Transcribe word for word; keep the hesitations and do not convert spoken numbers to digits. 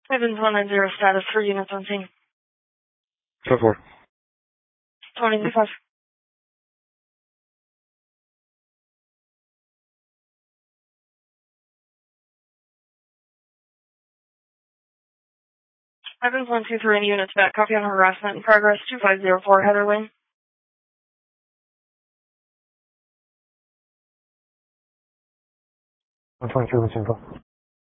Evans one nine zero status for units on scene. ten four. twenty-five. Evans one two three units back. Copy on harassment in progress. two five zero four Heather Lane. one twenty-three, info.